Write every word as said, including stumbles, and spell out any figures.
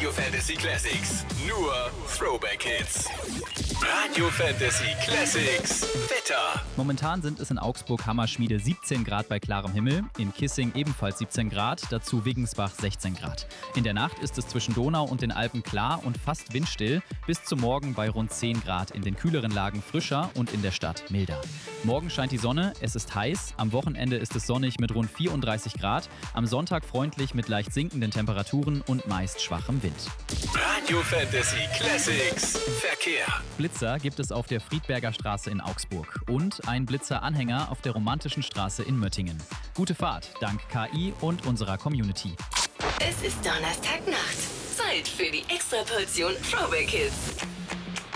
Radio Fantasy Classics. Nur Throwback Hits. Radio Fantasy Classics. Wetter. Momentan sind es in Augsburg Hammerschmiede siebzehn Grad bei klarem Himmel, in Kissing ebenfalls siebzehn Grad, dazu Wiggensbach sechzehn Grad. In der Nacht ist es zwischen Donau und den Alpen klar und fast windstill, bis zum Morgen bei rund zehn Grad, in den kühleren Lagen frischer und in der Stadt milder. Morgen scheint die Sonne, es ist heiß, am Wochenende ist es sonnig mit rund vierunddreißig Grad, am Sonntag freundlich mit leicht sinkenden Temperaturen und meist schwachem Wind. Radio Fantasy Classics. Verkehr. Blitzer gibt es auf der Friedberger Straße in Augsburg und ein Blitzer-Anhänger auf der Romantischen Straße in Möttingen. Gute Fahrt, dank K I und unserer Community. Es ist Donnerstagnacht. Zeit für die Extraportion Throwback Hits.